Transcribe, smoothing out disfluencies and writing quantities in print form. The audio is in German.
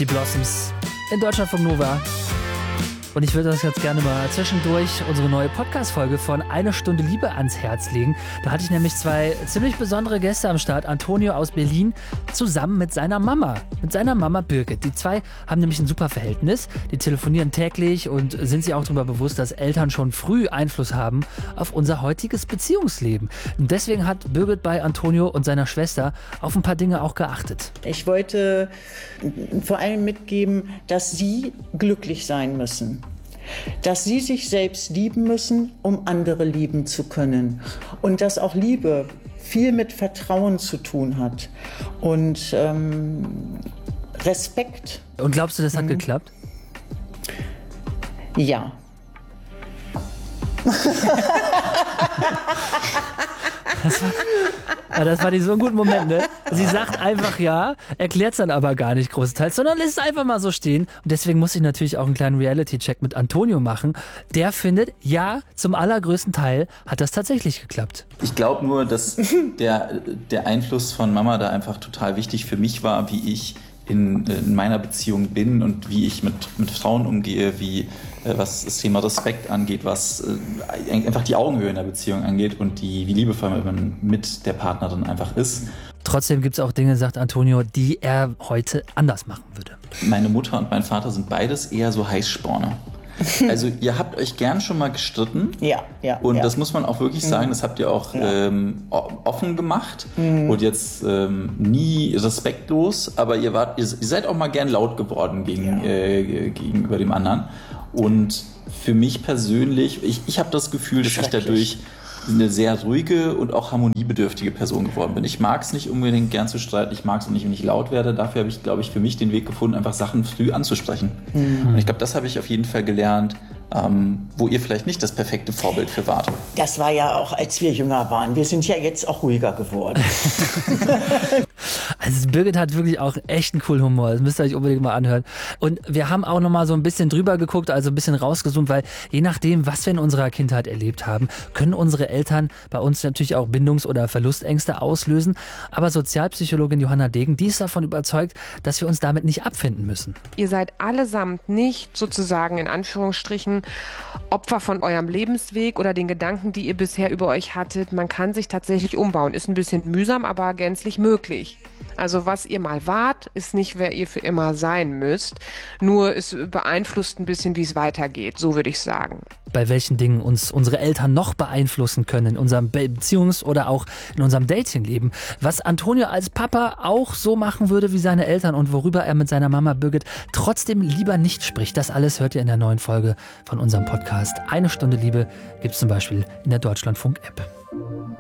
die Blossoms in Deutschlandfunk Nova. Und ich würde das jetzt gerne mal zwischendurch unsere neue Podcast-Folge von Eine Stunde Liebe ans Herz legen. Da hatte ich nämlich zwei ziemlich besondere Gäste am Start. Antonio aus Berlin zusammen mit seiner Mama Birgit. Die zwei haben nämlich ein super Verhältnis. Die telefonieren täglich und sind sich auch darüber bewusst, dass Eltern schon früh Einfluss haben auf unser heutiges Beziehungsleben. Und deswegen hat Birgit bei Antonio und seiner Schwester auf ein paar Dinge auch geachtet. Ich wollte vor allem mitgeben, dass sie glücklich sein müssen. Dass sie sich selbst lieben müssen, um andere lieben zu können. Und dass auch Liebe viel mit Vertrauen zu tun hat. Und Respekt. Und glaubst du, das hat geklappt? Ja. Das war nicht so ein guter Moment, ne? Sie sagt einfach ja, erklärt es dann aber gar nicht großteils, sondern lässt es einfach mal so stehen. Und deswegen muss ich natürlich auch einen kleinen Reality-Check mit Antonio machen. Der findet, ja, zum allergrößten Teil hat das tatsächlich geklappt. Ich glaube nur, dass der Einfluss von Mama da einfach total wichtig für mich war, wie ich in meiner Beziehung bin und wie ich mit Frauen umgehe, was das Thema Respekt angeht, was einfach die Augenhöhe in der Beziehung angeht und wie liebevoll man mit der Partnerin einfach ist. Trotzdem gibt es auch Dinge, sagt Antonio, die er heute anders machen würde. Meine Mutter und mein Vater sind beides eher so Heißsporne. Also ihr habt euch gern schon mal gestritten. Ja. Und das muss man auch wirklich sagen, das habt ihr auch offen gemacht und jetzt nie respektlos, aber ihr seid auch mal gern laut geworden gegenüber dem anderen. Und für mich persönlich, ich habe das Gefühl, dass ich dadurch eine sehr ruhige und auch harmoniebedürftige Person geworden bin. Ich mag es nicht unbedingt gern zu streiten, ich mag es nicht, wenn ich laut werde. Dafür habe ich, glaube ich, für mich den Weg gefunden, einfach Sachen früh anzusprechen. Und ich glaube, das habe ich auf jeden Fall gelernt, wo ihr vielleicht nicht das perfekte Vorbild für wart. Das war ja auch, als wir jünger waren. Wir sind ja jetzt auch ruhiger geworden. Also Birgit hat wirklich auch echt einen coolen Humor. Das müsst ihr euch unbedingt mal anhören. Und wir haben auch noch mal so ein bisschen drüber geguckt, also ein bisschen rausgezoomt, weil je nachdem, was wir in unserer Kindheit erlebt haben, können unsere Eltern bei uns natürlich auch Bindungs- oder Verlustängste auslösen. Aber Sozialpsychologin Johanna Degen, die ist davon überzeugt, dass wir uns damit nicht abfinden müssen. Ihr seid allesamt nicht sozusagen in Anführungsstrichen Opfer von eurem Lebensweg oder den Gedanken, die ihr bisher über euch hattet. Man kann sich tatsächlich umbauen. Ist ein bisschen mühsam, aber gänzlich möglich. Also was ihr mal wart, ist nicht, wer ihr für immer sein müsst. Nur es beeinflusst ein bisschen, wie es weitergeht. So würde ich sagen. Bei welchen Dingen uns unsere Eltern noch beeinflussen können in unserem Beziehungs- oder auch in unserem Datingleben. Was Antonio als Papa auch so machen würde wie seine Eltern und worüber er mit seiner Mama Birgit trotzdem lieber nicht spricht. Das alles hört ihr in der neuen Folge von unserem Podcast. Eine Stunde Liebe gibt es zum Beispiel in der Deutschlandfunk-App.